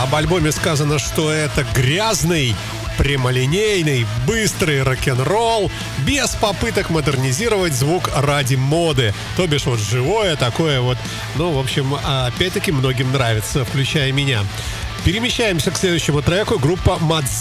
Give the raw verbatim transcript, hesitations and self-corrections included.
Об альбоме сказано, что это грязный, прямолинейный, быстрый рок-н-ролл без попыток модернизировать звук ради моды. То бишь вот живое такое вот. Ну, в общем, опять-таки многим нравится, включая меня. Перемещаемся к следующему треку. Группа Mad